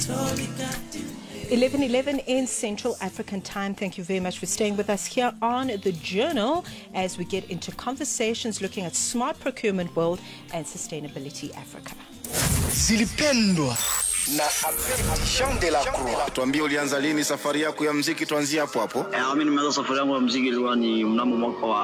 11:11 in Central African Time. Thank you very much for staying with us here on The Journal as we get into conversations looking at smart procurement world and sustainability Africa. Zilipendwa na Abedi Jean de la Croix. Tuambie ulianza lini safari yako ya muziki, tuanzie hapo hapo. Mimi nimeanza safari yangu ya muziki ilikuwa ni mnamo mwaka wa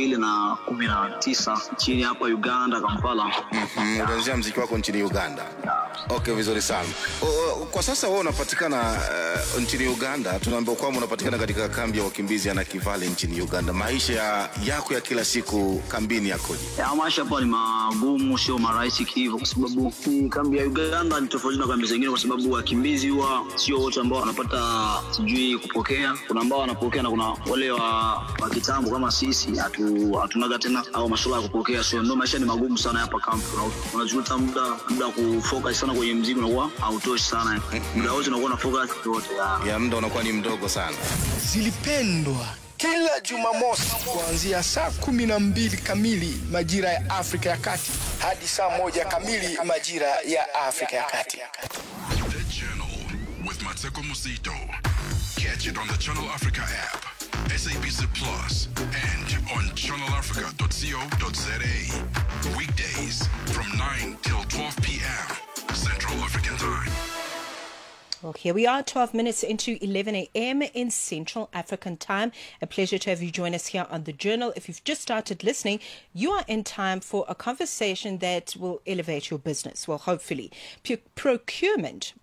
2019 nchini hapa Uganda, Kampala. Ulianzia muziki wako nchini Uganda. Okay, vizuri sana. Kwa sasa wewe unapatikana nchini Uganda. Tunaambiwa kwamba unapatikana katika kambi ya wakimbizi ya Nakivale nchini Uganda. Maisha yako ya kila siku kambini yakoje? Maisha hapa ni magumu, sio marahisi hivyo, kwa sababu kambi ya Uganda ni tofauti na kambi zingine, kwa sababu wakimbizi huwa sio wote ambao wanapata sijui kupokea. Kuna ambao wanapokea na kuna wale wa kitambo kama sisi hatunaga tena au masuala ya kupokea. So ndio maisha ni magumu sana hapa kambi. Unajuta muda kufocus sana kwenye muziki unakuwa hautoshi sana. Muda wote unakuwa na focus yote ya muda unakuwa ni mdogo sana. Zilipendwa kila Jumamosi kuanzia saa 12 kamili majira ya Afrika ya Kati hadi saa 1 kamili majira ya Afrika ya Kati. The Journal with Mateko Musito. Catch it on the Channel Africa app, SABC Plus, and on channelafrica.co.za. Weekdays from 9 till 12 p.m. Central African Time. Well, here we are, 12 minutes into 11 a.m. in Central African Time. A pleasure to have you join us here on The Journal. If you've just started listening, you are in time for a conversation that will elevate your business. Well, hopefully. Procurement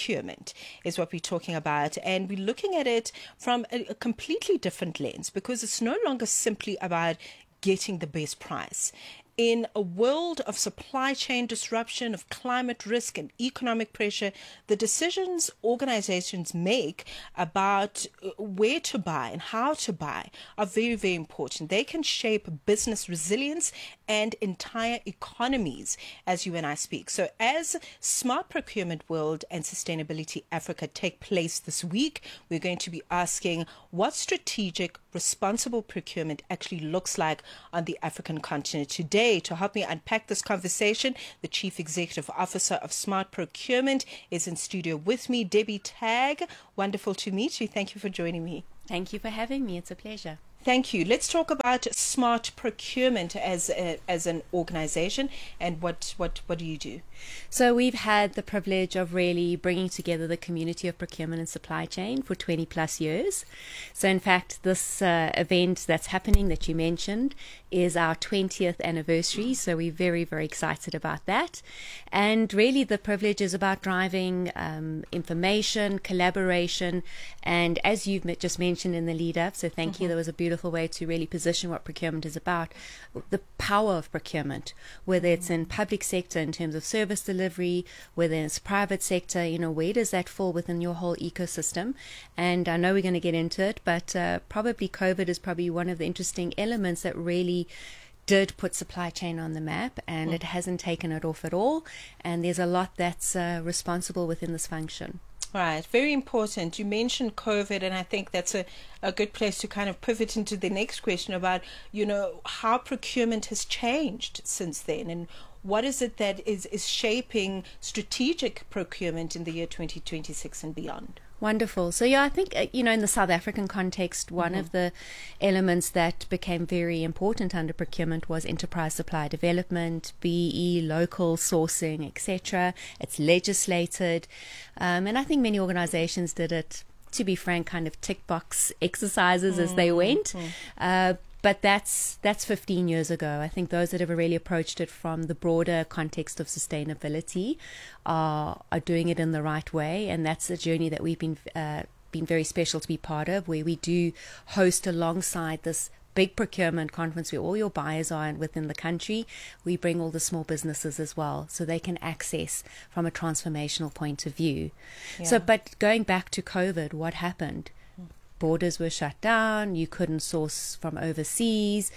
is what we're talking about. And we're looking at it from a completely different lens, because it's no longer simply about getting the best price. In a world of supply chain disruption, of climate risk and economic pressure, the decisions organizations make about where to buy and how to buy are very, very important. They can shape business resilience and entire economies as you and I speak. So as Smart Procurement World and Sustainability Africa take place this week, we're going to be asking what strategic, responsible procurement actually looks like on the African continent. Today, to help me unpack this conversation, the Chief Executive Officer of Smart Procurement is in studio with me, Debbie Tag. Wonderful to meet you. Thank you for joining me. Thank you for having me. It's a pleasure. Thank you. Let's talk about Smart Procurement as an organization, and what do you do? So we've had the privilege of really bringing together the community of procurement and supply chain for 20 plus years. So in fact, this event that's happening that you mentioned is our 20th anniversary. So we're very, very excited about that. And really the privilege is about driving information, collaboration, and as you've just mentioned in the lead up, so thank you, there was a beautiful way to really position what procurement is about, the power of procurement, whether it's in public sector in terms of service delivery, whether it's private sector, where does that fall within your whole ecosystem? And I know we're going to get into it, but probably COVID is probably one of the interesting elements that really did put supply chain on the map, and it hasn't taken it off at all, and there's a lot that's responsible within this function. Right, very important. You mentioned COVID, and I think that's a good place to kind of pivot into the next question about, how procurement has changed since then, and what is it that is shaping strategic procurement in the year 2026 and beyond? Wonderful. So I think, in the South African context, one of the elements that became very important under procurement was enterprise supply development, BE, local sourcing, etc. It's legislated. And I think many organizations did it, to be frank, kind of tick box exercises as they went. But that's 15 years ago. I think those that have really approached it from the broader context of sustainability are doing it in the right way, and that's a journey that we've been very special to be part of, where we do host alongside this big procurement conference where all your buyers are within the country. We bring all the small businesses as well, so they can access from a transformational point of view. Yeah. So, but going back to COVID, what happened? Borders were shut down, you couldn't source from overseas.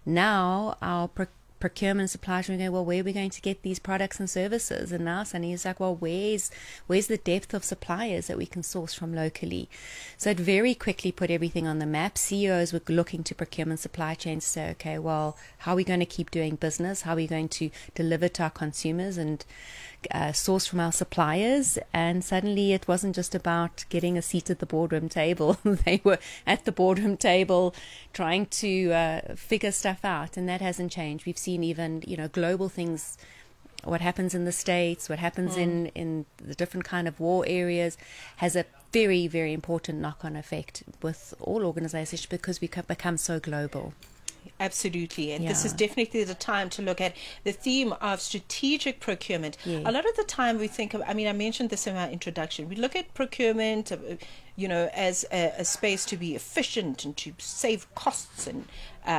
Now our procurement suppliers are going, well, where are we going to get these products and services? And now suddenly it's like, well, where's the depth of suppliers that we can source from locally? So it very quickly put everything on the map. CEOs were looking to procurement supply chains to say, okay, well, how are we going to keep doing business? How are we going to deliver to our consumers? And source from our suppliers, and suddenly it wasn't just about getting a seat at the boardroom table. They were at the boardroom table trying to figure stuff out, and that hasn't changed. We've seen even, global things, what happens in the States, what happens in the different kind of war areas, has a very, very important knock-on effect with all organizations because we become so global. Absolutely. And this is definitely the time to look at the theme of strategic procurement. Yeah. A lot of the time we think of, I mentioned this in my introduction, we look at procurement, as a space to be efficient and to save costs and,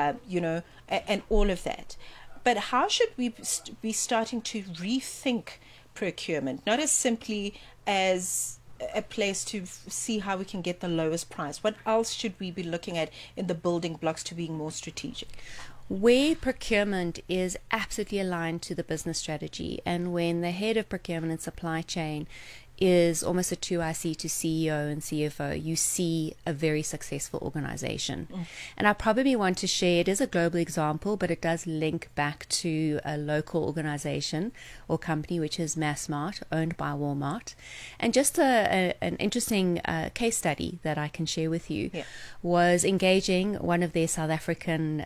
and all of that. But how should we be starting to rethink procurement, not as simply as a place to see how we can get the lowest price? What else should we be looking at in the building blocks to being more strategic? Where procurement is absolutely aligned to the business strategy, and when the head of procurement and supply chain is almost a 2IC to CEO and CFO, you see a very successful organization. And I probably want to share, it is a global example, but it does link back to a local organization or company, which is Massmart, owned by Walmart. And just an interesting case study that I can share with you was engaging one of their South African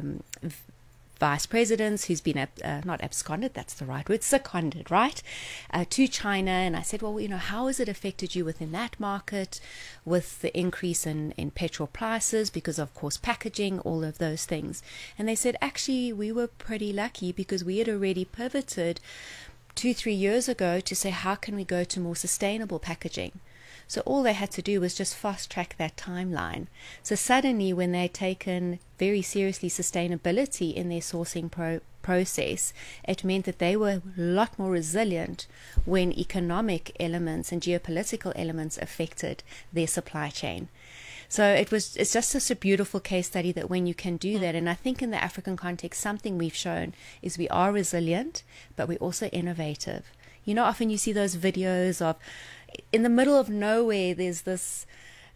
vice presidents who's been not absconded, that's the right word, seconded, right, to China. And I said, well, how has it affected you within that market with the increase in petrol prices, because of course packaging, all of those things? And they said, actually, we were pretty lucky because we had already pivoted 2-3 years ago to say, how can we go to more sustainable packaging? So all they had to do was just fast track that timeline. So suddenly, when they'd taken very seriously sustainability in their sourcing process, it meant that they were a lot more resilient when economic elements and geopolitical elements affected their supply chain. So it's just such a beautiful case study that when you can do that, and I think in the African context, something we've shown is we are resilient, but we're also innovative. Often you see those videos of, in the middle of nowhere, there's this,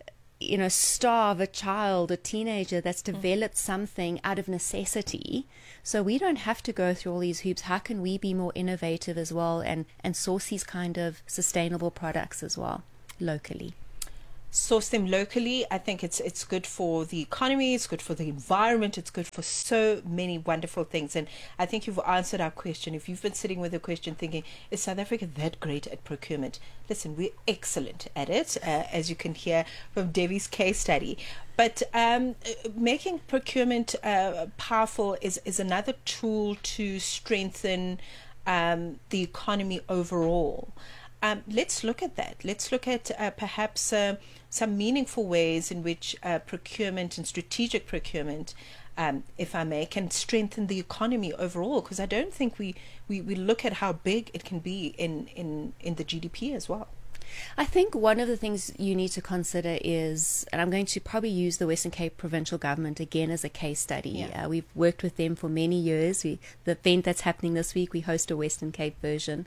star of a child, a teenager that's developed something out of necessity. So we don't have to go through all these hoops. How can we be more innovative as well and source these kind of sustainable products as well locally? Source them locally. I think it's good for the economy, it's good for the environment, it's good for so many wonderful things. And I think you've answered our question. If you've been sitting with a question thinking, is South Africa that great at procurement? Listen, we're excellent at it, as you can hear from Debbie's case study. But making procurement powerful is another tool to strengthen the economy overall. Let's look at that. Let's look at perhaps some meaningful ways in which procurement and strategic procurement, if I may, can strengthen the economy overall. Because I don't think we look at how big it can be in the GDP as well. I think one of the things you need to consider is, and I'm going to probably use the Western Cape provincial government again as a case study. We've worked with them for many years. The event that's happening this week, we host a Western Cape version.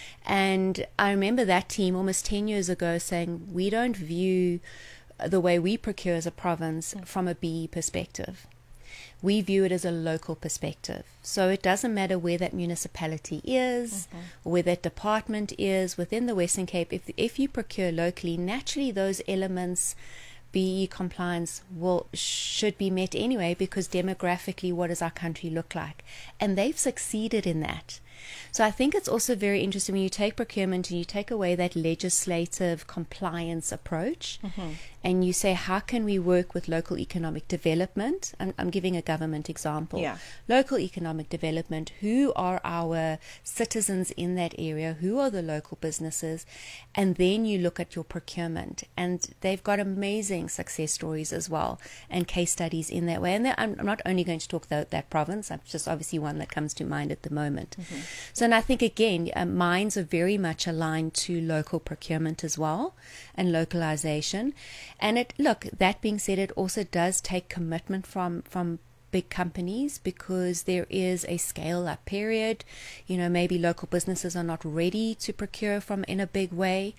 And I remember that team almost 10 years ago saying, we don't view the way we procure as a province from a BE perspective. We view it as a local perspective. So it doesn't matter where that municipality is, or where that department is within the Western Cape. If you procure locally, naturally those elements, BE compliance, should be met anyway, because demographically, what does our country look like? And they've succeeded in that. So I think it's also very interesting when you take procurement and you take away that legislative compliance approach, and you say, how can we work with local economic development? I'm giving a government example. Local economic development, who are our citizens in that area? Who are the local businesses? And then you look at your procurement, and they've got amazing success stories as well and case studies in that way. And I'm not only going to talk about that province, I'm just obviously one that comes to mind at the moment. So, and I think again, minds are very much aligned to local procurement as well and localization. And that being said, it also does take commitment from big companies, because there is a scale up period. Maybe local businesses are not ready to procure in a big way.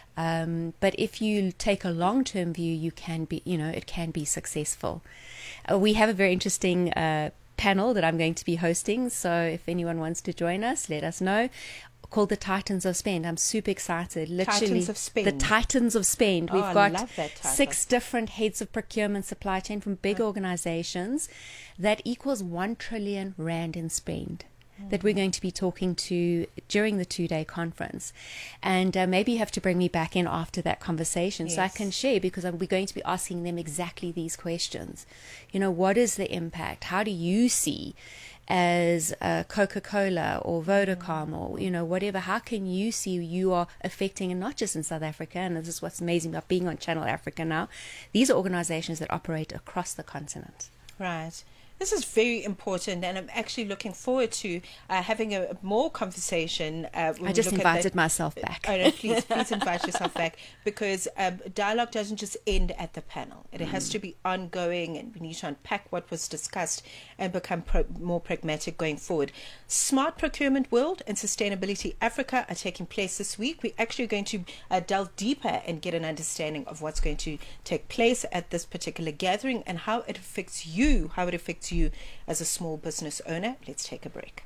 But if you take a long-term view, you can be, it can be successful. We have a very interesting panel that I'm going to be hosting. So if anyone wants to join us, let us know. called the Titans of Spend. I'm super excited. Literally, Titans of Spend. The Titans of Spend. Oh, We've I got love that title. 6 different heads of procurement supply chain from big organizations that equals 1 trillion rand in spend that we're going to be talking to during the 2-day conference. And maybe you have to bring me back in after that conversation so I can share, because we're going to be asking them exactly these questions. You know, what is the impact? How do you see as Coca-Cola or Vodacom or, you know, whatever, how can you see you are affecting, and not just in South Africa, and this is what's amazing about being on Channel Africa now, these are organizations that operate across the continent. Right. This is very important, and I'm actually looking forward to having a more conversation. When I just invited myself back. Oh, no, please invite yourself back, because dialogue doesn't just end at the panel. It has to be ongoing, and we need to unpack what was discussed and become more pragmatic going forward. Smart Procurement World and Sustainability Africa are taking place this week. We're actually going to delve deeper and get an understanding of what's going to take place at this particular gathering and how it affects you, as a small business owner. Let's take a break.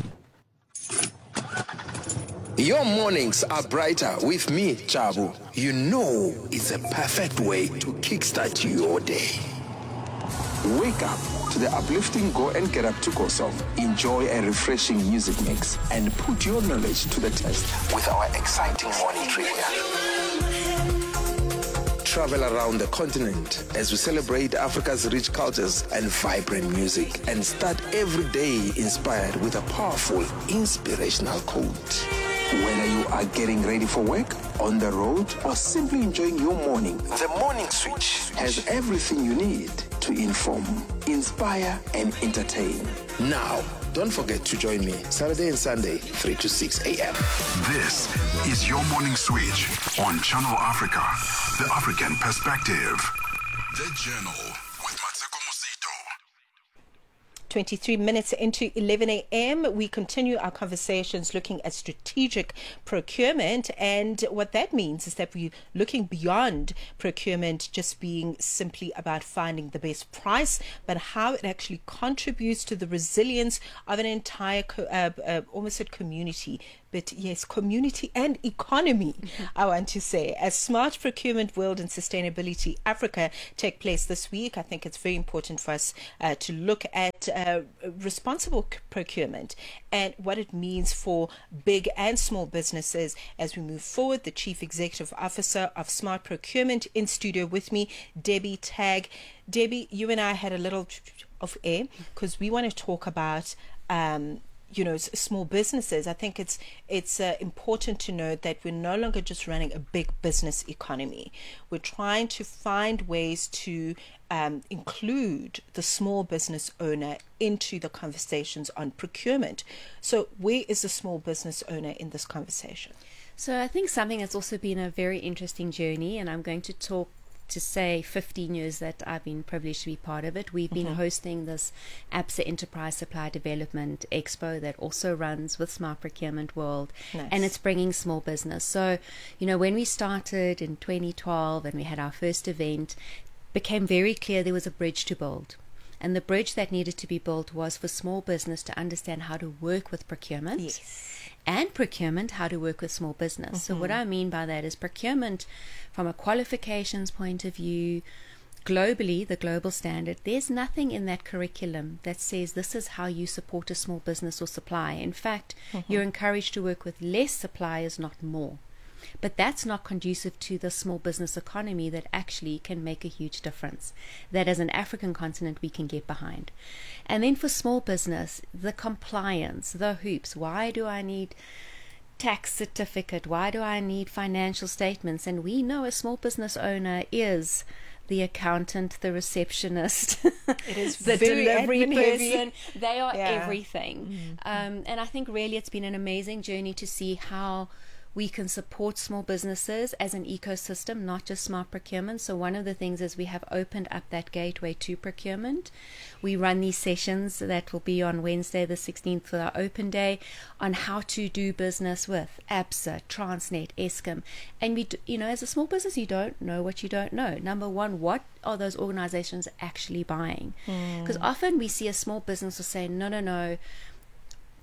Your mornings are brighter with me, Chabu. You know it's a perfect way to kickstart your day. Wake up to the uplifting Go and Get Up to Go song. Enjoy a refreshing music mix and put your knowledge to the test with our exciting morning trivia. Travel around the continent as we celebrate Africa's rich cultures and vibrant music, and start every day inspired with a powerful, inspirational quote. Whether you are getting ready for work, on the road, or simply enjoying your morning, the Morning Switch has everything you need to inform, inspire, and entertain. Now, don't forget to join me Saturday and Sunday, 3 to 6 a.m. This is your morning switch on Channel Africa, the African perspective. The Journal with Mateko Musito. 23 minutes into 11 a.m. We continue our conversations looking at strategic procurement, and what that means is that we're looking beyond procurement just being simply about finding the best price, but how it actually contributes to the resilience of an entire almost a community. But yes, community and economy, I want to say. As Smart Procurement World and Sustainability Africa take place this week, I think it's very important for us to look at responsible procurement and what it means for big and small businesses as we move forward. The Chief Executive Officer of Smart Procurement in studio with me, Debbie Tagg. Debbie, you and I had a little of air because we want to talk about small businesses. I think it's important to note that we're no longer just running a big business economy. We're trying to find ways to include the small business owner into the conversations on procurement. So where is the small business owner in this conversation? So I think something that's also been a very interesting journey, and I'm going to talk to say 15 years that I've been privileged to be part of it. We've been hosting this ABSA Enterprise Supply Development Expo that also runs with Smart Procurement World. Nice. And it's bringing small business. So, when we started in 2012 and we had our first event, it became very clear there was a bridge to build. And the bridge that needed to be built was for small business to understand how to work with procurement. Yes. And procurement, how to work with small business. So what I mean by that is procurement from a qualifications point of view, globally, the global standard, there's nothing in that curriculum that says this is how you support a small business or supply. In fact, you're encouraged to work with less suppliers, not more. But that's not conducive to the small business economy that actually can make a huge difference, that as an African continent we can get behind. And then for small business, the compliance, the hoops. Why do I need tax certificate? Why do I need financial statements? And we know a small business owner is the accountant, the receptionist, It is the very delivery admin heavy. person. They are Yeah. everything. And I think really it's been an amazing journey to see how we can support small businesses as an ecosystem, not just smart procurement. So one of the things is we have opened up that gateway to procurement. We run these sessions that will be on Wednesday the 16th for our open day on how to do business with ABSA, Transnet, Eskom. And we, as a small business, you don't know what you don't know. Number one, what are those organizations actually buying? Because often we see a small business will say, no,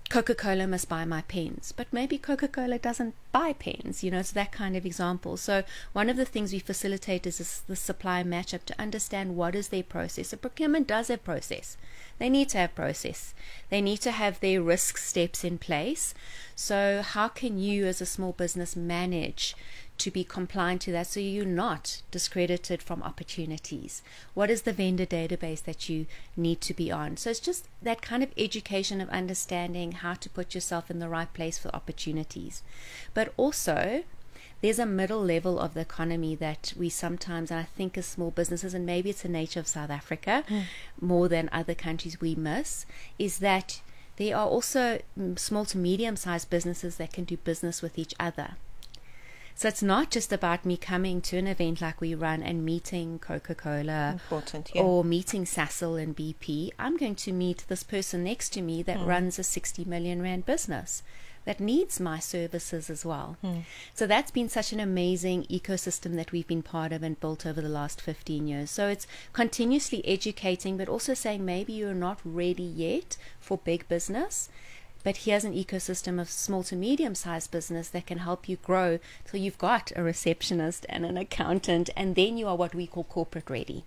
Coca-Cola must buy my pens, but maybe Coca-Cola doesn't buy pens, it's that kind of example. So one of the things we facilitate is the supply matchup to understand what is their process. So procurement does have process. They need to have process. They need to have their risk steps in place. So how can you as a small business manage to be compliant to that so you're not discredited from opportunities? What is the vendor database that you need to be on? So it's just that kind of education of understanding how to put yourself in the right place for opportunities. But also, there's a middle level of the economy that we sometimes, and I think as small businesses, and maybe it's the nature of South Africa more than other countries we miss, is that there are also small to medium-sized businesses that can do business with each other. So it's not just about me coming to an event like we run and meeting Coca-Cola or meeting Sasol and BP. I'm going to meet this person next to me that runs a 60 million rand business that needs my services as well. So that's been such an amazing ecosystem that we've been part of and built over the last 15 years. So it's continuously educating, but also saying maybe you're not ready yet for big business, but here's an ecosystem of small to medium-sized business that can help you grow till you've got a receptionist and an accountant, and then you are what we call corporate ready.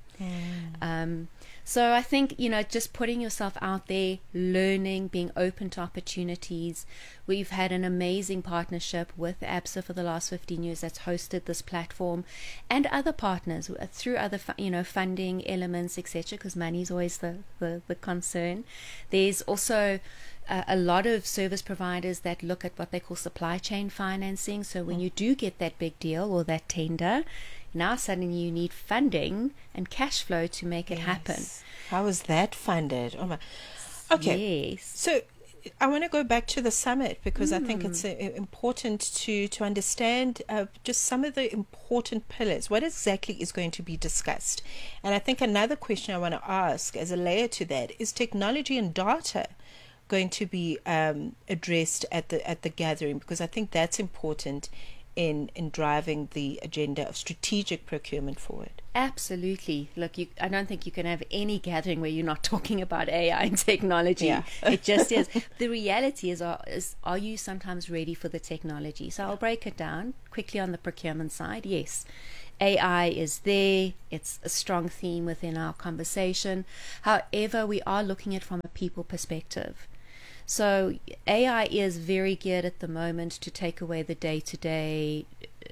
So I think, just putting yourself out there, learning, being open to opportunities. We've had an amazing partnership with ABSA for the last 15 years that's hosted this platform, and other partners through other, funding elements, etc., because money is always the concern. There's also a lot of service providers that look at what they call supply chain financing. So when you do get that big deal or that tender, now suddenly you need funding and cash flow to make it happen. How is that funded? Oh my. Okay. Yes. So I want to go back to the summit because I think it's important to understand just some of the important pillars. What exactly is going to be discussed? And I think another question I want to ask as a layer to that is technology and data going to be addressed at the gathering, because I think that's important in driving the agenda of strategic procurement forward. Absolutely. Look, I don't think you can have any gathering where you're not talking about AI and technology. Yeah. It just is. The reality is, are you sometimes ready for the technology? So I'll break it down quickly on the procurement side. Yes, AI is there. It's a strong theme within our conversation. However, we are looking at it from a people perspective. So AI is very geared at the moment to take away the day-to-day,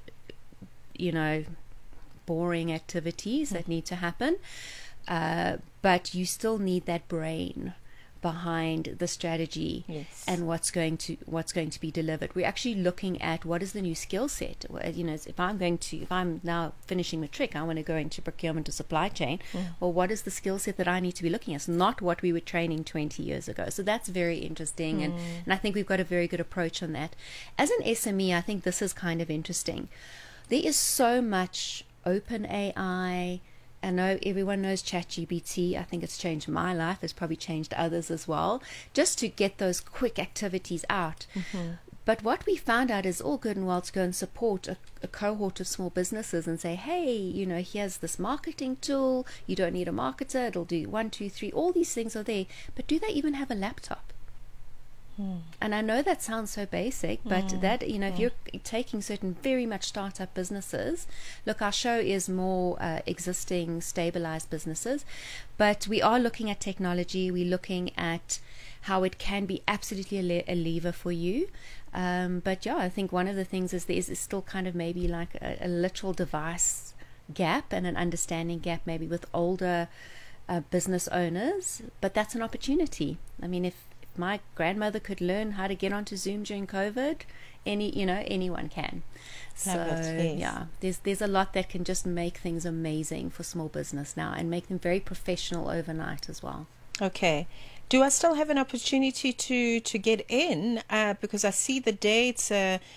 boring activities that need to happen. But you still need that brain behind the strategy and what's going to be delivered. We're actually looking at what is the new skill set. If I'm now finishing matric, I want to go into procurement or supply chain. Well, what is the skill set that I need to be looking at? It's not what we were training 20 years ago. So that's very interesting, and I think we've got a very good approach on that. As an SME, I think this is kind of interesting. There is so much open AI. I know everyone knows ChatGPT. I think it's changed my life. It's probably changed others as well, just to get those quick activities out. But what we found out is all good and well to go and support a cohort of small businesses and say, hey, here's this marketing tool. You don't need a marketer. It'll do 1, 2, 3. All these things are there. But do they even have a laptop? And I know that sounds so basic, but that, if you're taking certain very much startup businesses, look, our show is more existing, stabilized businesses, but we are looking at technology. We're looking at how it can be absolutely a lever for you. But yeah, I think one of the things is there is still kind of maybe like a literal device gap and an understanding gap maybe with older business owners, but that's an opportunity. I mean, if my grandmother could learn how to get onto Zoom during COVID, anyone can. So yeah, there's a lot that can just make things amazing for small business now and make them very professional overnight as well. Okay. Do I still have an opportunity to get in? Because I see the dates.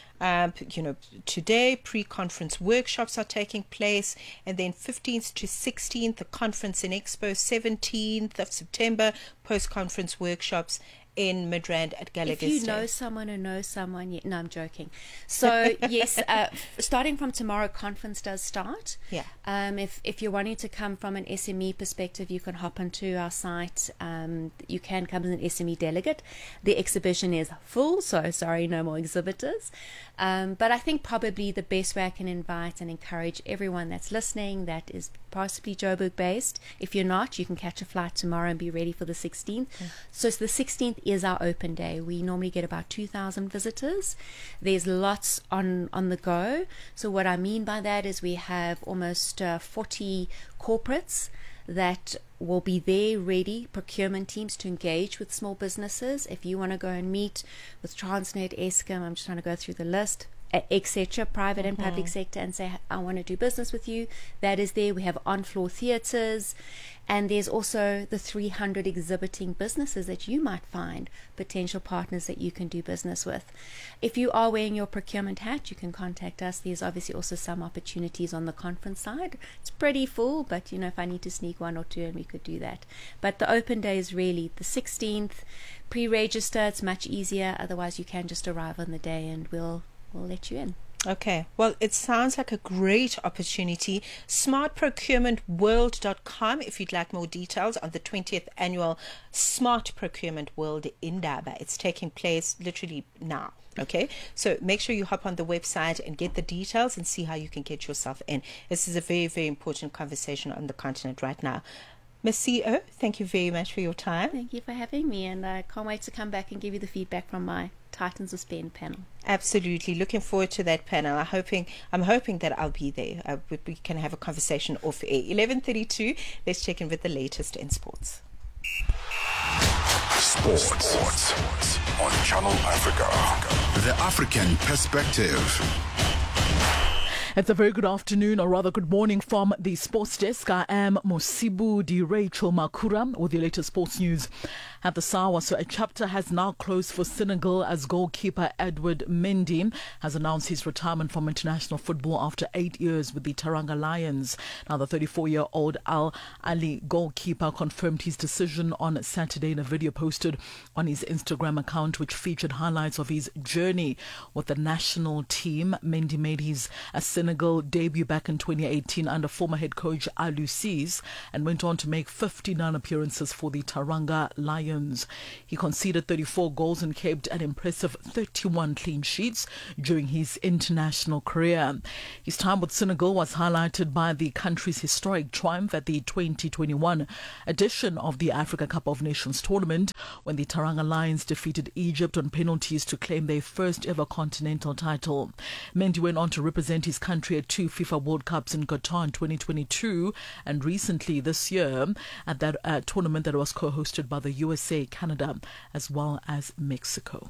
Today pre-conference workshops are taking place, and then 15th to 16th the conference and expo, 17th of September post-conference workshops, in Midrand at Gallagher. If you know someone who knows someone, no, I'm joking. So yes, starting from tomorrow, conference does start. Yeah. If you're wanting to come from an SME perspective, you can hop onto our site. You can come as an SME delegate. The exhibition is full, so sorry, no more exhibitors. But I think probably the best way I can invite and encourage everyone that's listening that is possibly Joburg based. If you're not, you can catch a flight tomorrow and be ready for the 16th. So the 16th is our open day. We normally get about 2,000 visitors. There's lots on the go. So what I mean by that is we have almost 40 corporates that will be there ready, procurement teams to engage with small businesses. If you want to go and meet with Transnet, Eskom, I'm just trying to go through the list, etc., private and public sector, and say, I want to do business with you, that is there. We have on-floor theatres, and there's also the 300 exhibiting businesses that you might find potential partners that you can do business with. If you are wearing your procurement hat, you can contact us. There's obviously also some opportunities on the conference side. It's pretty full, but if I need to sneak one or two, and we could do that. But the open day is really the 16th. Pre-register, it's much easier. Otherwise, you can just arrive on the day and we'll let you in. Okay, well, it sounds like a great opportunity. Smartprocurementworld.com if you'd like more details on the 20th annual Smart Procurement World Indaba. It's taking place literally now. Okay, so make sure you hop on the website and get the details and see how you can get yourself in. This is a very, very important conversation on the continent right now. Ms. CEO, thank you very much for your time. Thank you for having me, and I can't wait to come back and give you the feedback from my Titans of Spend panel. Absolutely, looking forward to that panel. I'm hoping that I'll be there. We can have a conversation off air. 11:32. Let's check in with the latest in sports. Sports on Channel Africa. The African perspective. It's a very good afternoon, or rather good morning from the sports desk. I am Mosibu Di Rachel Makura with the latest sports news at the Sawa. So a chapter has now closed for Senegal as goalkeeper Edward Mendy has announced his retirement from international football after 8 years with the Teranga Lions. Now the 34-year-old Al Ali goalkeeper confirmed his decision on Saturday in a video posted on his Instagram account, which featured highlights of his journey with the national team. Mendy made his Senegal debut back in 2018 under former head coach Aliou Cisse and went on to make 59 appearances for the Teranga Lions. He conceded 34 goals and kept an impressive 31 clean sheets during his international career. His time with Senegal was highlighted by the country's historic triumph at the 2021 edition of the Africa Cup of Nations tournament when the Teranga Lions defeated Egypt on penalties to claim their first ever continental title. Mendy went on to represent his country at 2 FIFA World Cups in Qatar in 2022 and recently this year at that tournament that was co-hosted by the USA, Canada, as well as Mexico.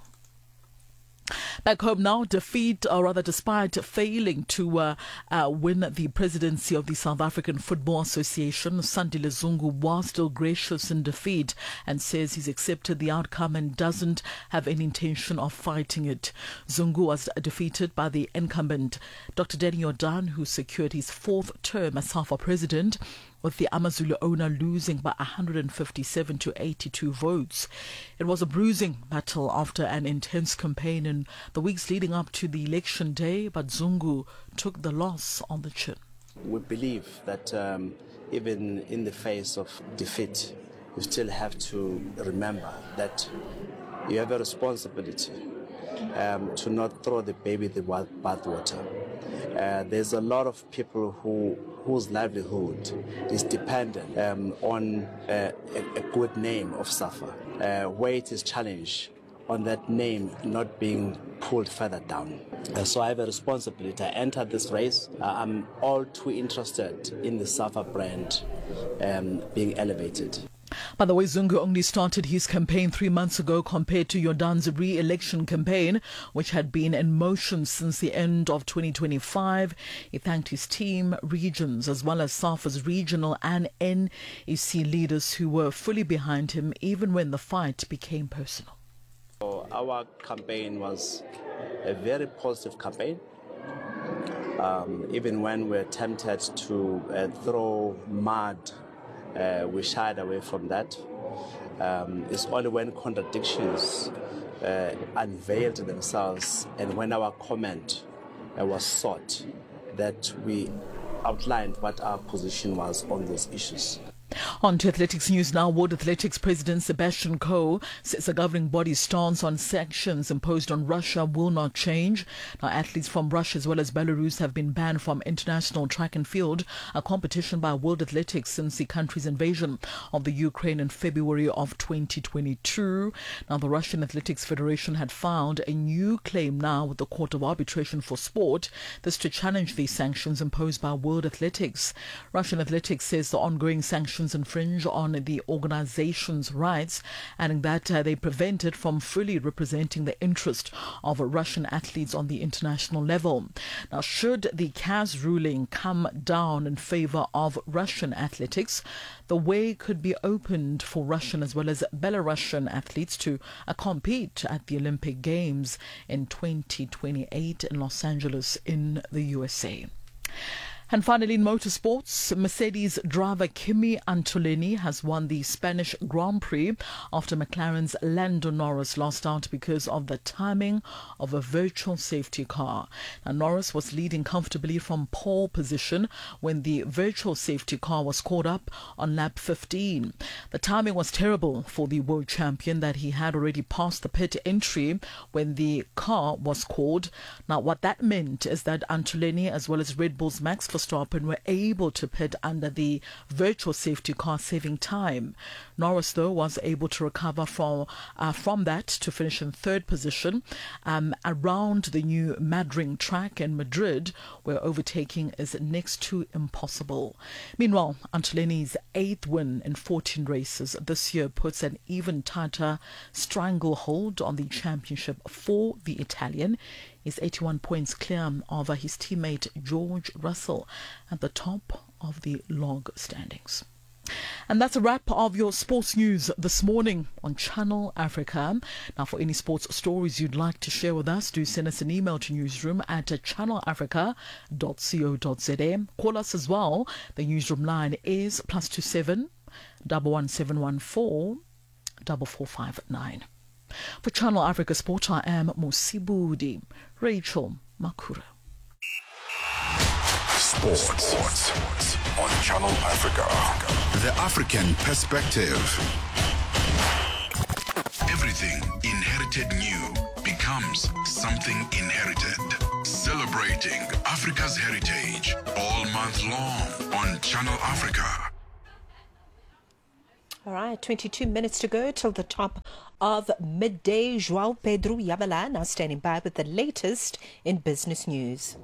Back home now, despite failing to win the presidency of the South African Football Association, Sandile Zungu was still gracious in defeat and says he's accepted the outcome and doesn't have any intention of fighting it. Zungu was defeated by the incumbent Dr. Danny Jordan, who secured his fourth term as SAFA president, with the Amazulu owner losing by 157 to 82 votes. It was a bruising battle after an intense campaign in the weeks leading up to the election day, but Zungu took the loss on the chin. We believe that even in the face of defeat, you still have to remember that you have a responsibility to not throw the baby the bathwater. There's a lot of people whose livelihood is dependent on a good name of SAFA, where it is challenged on that name not being pulled further down. So I have a responsibility to enter this race. I'm all too interested in the SAFA brand being elevated. By the way, Zungu only started his campaign 3 months ago compared to Jordan's re-election campaign, which had been in motion since the end of 2025. He thanked his team, regions, as well as SAFA's regional and NEC leaders who were fully behind him, even when the fight became personal. Our campaign was a very positive campaign. Even when we're tempted to throw mud, we shied away from that. It's only when contradictions unveiled themselves and when our comment was sought that we outlined what our position was on those issues. On to athletics news now. World Athletics President Sebastian Coe says the governing body's stance on sanctions imposed on Russia will not change. Now, athletes from Russia as well as Belarus have been banned from international track and field, a competition by World Athletics since the country's invasion of the Ukraine in February of 2022. Now, the Russian Athletics Federation had filed a new claim now with the Court of Arbitration for Sport, this to challenge these sanctions imposed by World Athletics. Russian Athletics says the ongoing sanctions infringe on the organization's rights, adding that they prevent it from fully representing the interest of Russian athletes on the international level. Now, should the CAS ruling come down in favor of Russian athletics, the way could be opened for Russian as well as Belarusian athletes to compete at the Olympic Games in 2028 in Los Angeles in the USA. And finally, in motorsports, Mercedes driver Kimi Antonelli has won the Spanish Grand Prix after McLaren's Lando Norris lost out because of the timing of a virtual safety car. Now, Norris was leading comfortably from pole position when the virtual safety car was caught up on lap 15. The timing was terrible for the world champion that he had already passed the pit entry when the car was called. Now, what that meant is that Antonelli as well as Red Bull's Max Verstappen were able to pit under the virtual safety car, saving time. Norris, though, was able to recover from that to finish in third position around the new Madrid track in Madrid, where overtaking is next to impossible. Meanwhile, Antonelli's 8th win in 14 races this year puts an even tighter stranglehold on the championship for the Italian. Is 81 points clear over his teammate George Russell at the top of the log standings. And that's a wrap of your sports news this morning on Channel Africa. Now, for any sports stories you'd like to share with us, do send us an email to newsroom@channelafrica.co.za. Call us as well. The newsroom line is +27 11714 4459. For Channel Africa Sport, I am Mosibudi Rachel Makura. Sports on Channel Africa. The African perspective. Everything inherited new becomes something inherited. Celebrating Africa's heritage all month long on Channel Africa. All right, 22 minutes to go till the top of midday. João Pedro Yabala now standing by with the latest in business news.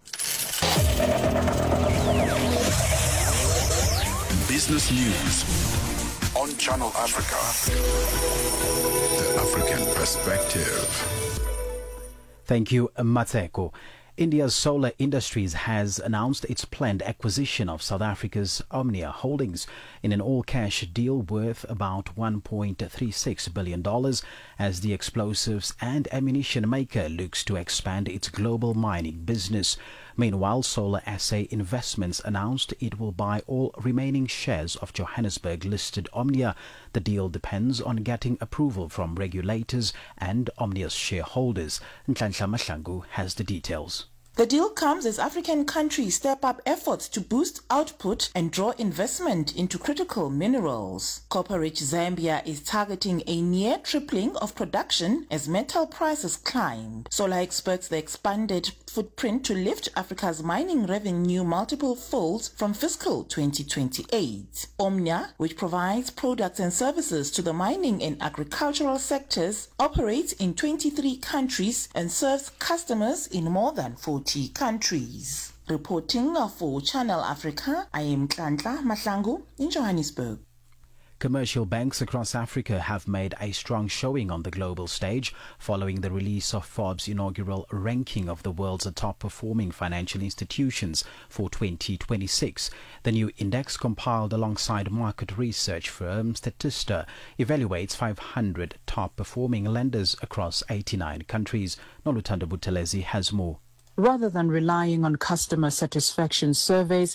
Business news on Channel Africa. The African perspective. Thank you, Mateko. India's Solar Industries has announced its planned acquisition of South Africa's Omnia Holdings in an all-cash deal worth about $1.36 billion as the explosives and ammunition maker looks to expand its global mining business. Meanwhile, Solar SA Investments announced it will buy all remaining shares of Johannesburg-listed Omnia. The deal depends on getting approval from regulators and Omnia's shareholders. Nhlanhla Mahlangu has the details. The deal comes as African countries step up efforts to boost output and draw investment into critical minerals. Copper-rich Zambia is targeting a near tripling of production as metal prices climb. Solar expects the expanded footprint to lift Africa's mining revenue multiple folds from fiscal 2028. Omnia, which provides products and services to the mining and agricultural sectors, operates in 23 countries and serves customers in more than 40 countries. Reporting for Channel Africa, I am Nhlanhla Mahlangu in Johannesburg. Commercial banks across Africa have made a strong showing on the global stage following the release of Forbes' inaugural ranking of the world's top-performing financial institutions for 2026. The new index, compiled alongside market research firm Statista, evaluates 500 top-performing lenders across 89 countries. Noluthando Buthelezi has more. Rather than relying on customer satisfaction surveys,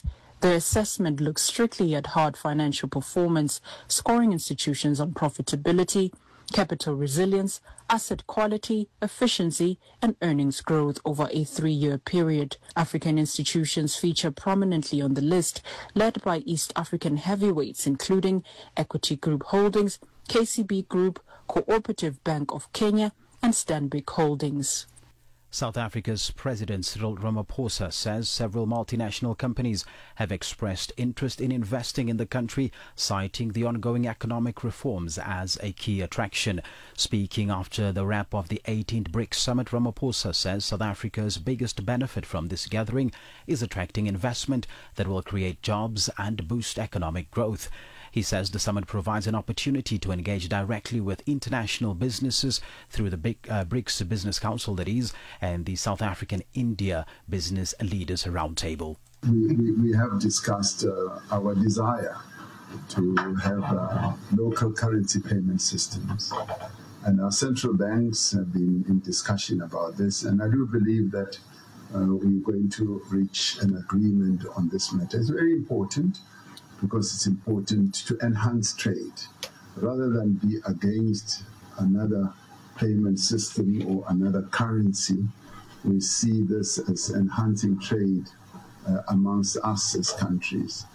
The assessment looks strictly at hard financial performance, scoring institutions on profitability, capital resilience, asset quality, efficiency, and earnings growth over a 3-year period. African institutions feature prominently on the list, led by East African heavyweights including Equity Group Holdings, KCB Group, Cooperative Bank of Kenya, and Stanbic Holdings. South Africa's President Cyril Ramaphosa says several multinational companies have expressed interest in investing in the country, citing the ongoing economic reforms as a key attraction. Speaking after the wrap of the 18th BRICS Summit, Ramaphosa says South Africa's biggest benefit from this gathering is attracting investment that will create jobs and boost economic growth. He says the summit provides an opportunity to engage directly with international businesses through the BRICS Business Council, that is, and the South African India Business Leaders Roundtable. We have discussed our desire to have local currency payment systems. And our central banks have been in discussion about this. And I do believe that we're going to reach an agreement on this matter. It's very important, because it's important to enhance trade rather than be against another payment system or another currency. We see this as enhancing trade amongst us as countries.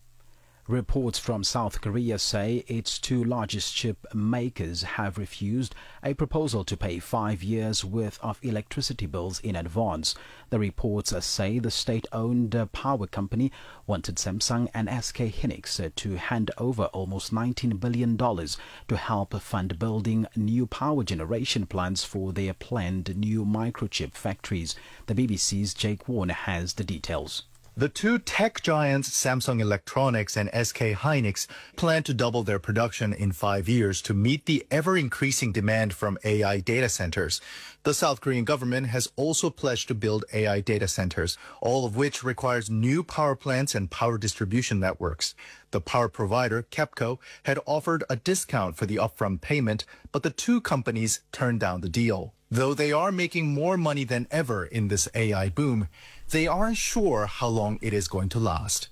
Reports from South Korea say its two largest chip makers have refused a proposal to pay 5 years' worth of electricity bills in advance. The reports say the state-owned power company wanted Samsung and SK Hynix to hand over almost $19 billion to help fund building new power generation plants for their planned new microchip factories. The BBC's Jake Warner has the details. The two tech giants, Samsung Electronics and SK Hynix, plan to double their production in 5 years to meet the ever-increasing demand from AI data centers. The South Korean government has also pledged to build AI data centers, all of which requires new power plants and power distribution networks. The power provider, KEPCO, had offered a discount for the upfront payment, but the two companies turned down the deal. Though they are making more money than ever in this AI boom, they aren't sure how long it is going to last.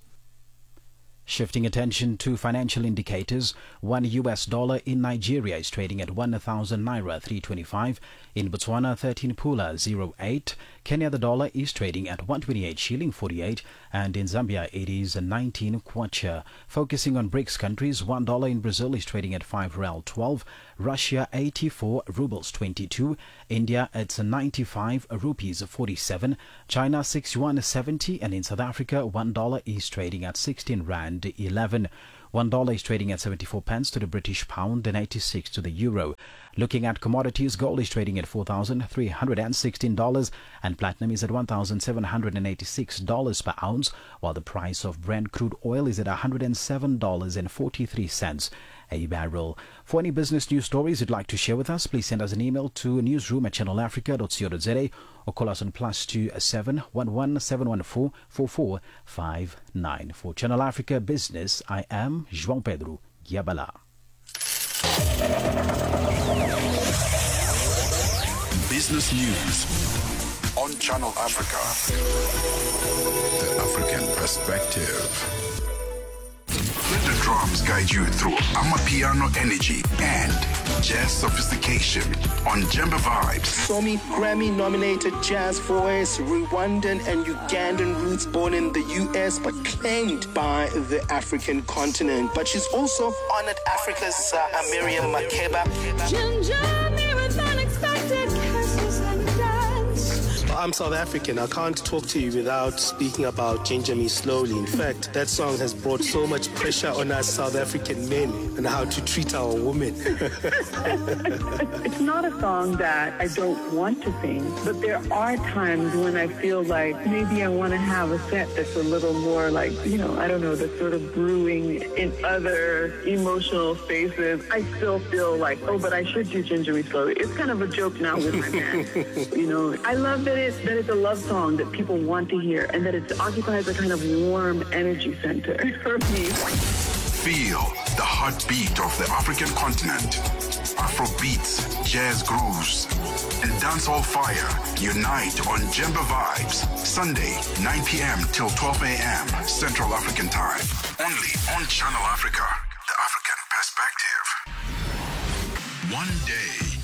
Shifting attention to financial indicators, $1 in Nigeria is trading at 1,000 naira 325. In Botswana, 13 pula 08. Kenya, the dollar is trading at 128 shilling 48, and in Zambia it is 19 kwacha. Focusing on BRICS countries, $1 in Brazil is trading at 5 rand 12. Russia 84 rubles 22. India it's 95 rupees 47. China 61.70, and in South Africa $1 is trading at 16 rand 11. $1 is trading at 74 pence to the British pound and 86 to the euro. Looking at commodities, gold is trading at $4,316 and platinum is at $1,786 per ounce, while the price of Brent crude oil is at $107.43 a barrel. For any business news stories you'd like to share with us, please send us an email to newsroom@channelafrica.co.za or call us on +27 11 714 4459. For Channel Africa Business, I am João Pedro Giabala. Business News on Channel Africa. The African Perspective. Let the drums guide you through Amapiano energy and jazz sophistication on Jemba Vibes. Somi Grammy-nominated jazz voice, Rwandan and Ugandan roots, born in the U.S. but claimed by the African continent. But she's also honored Africa's Miriam Makeba. I'm South African. I can't talk to you without speaking about Ginger Me Slowly. In fact, that song has brought so much pressure on us South African men and how to treat our women. It's not a song that I don't want to sing, but there are times when I feel like maybe I want to have a set that's a little more like, I don't know, that's sort of brewing in other emotional spaces. I still feel like, but I should do Ginger Me Slowly. It's kind of a joke now with my band. I love that it's a love song that people want to hear and that it occupies a kind of warm energy center for me. Feel the heartbeat of the African continent. Afro beats, jazz grooves, and dancehall fire unite on Jemba Vibes. Sunday, 9 p.m. till 12 a.m. Central African Time. Only on Channel Africa, the African perspective. One day,